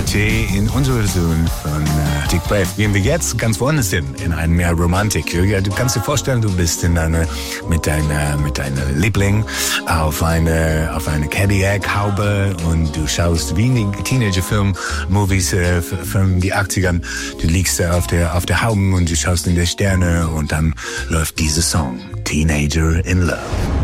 Liberté in unserer Version von Dick Brave. Gehen wir jetzt ganz woanders hin, in ein mehr Romantik. Ja, du kannst dir vorstellen, du bist mit deiner Liebling auf eine Cadillac-Haube und du schaust wie in den Teenager-Film-Movies von die 80ern. Du liegst auf der Haube und du schaust in die Sterne und dann läuft dieser Song, Teenager in Love.